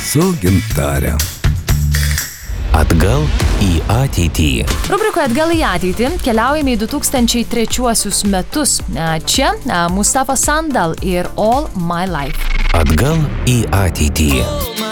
su Gintare. Atgal į ateitį. Rubrikoje Atgal į ateitį keliaujame į 2003 metus. Čia Mustafa Sandal ir All My Life. Atgal į ateitį.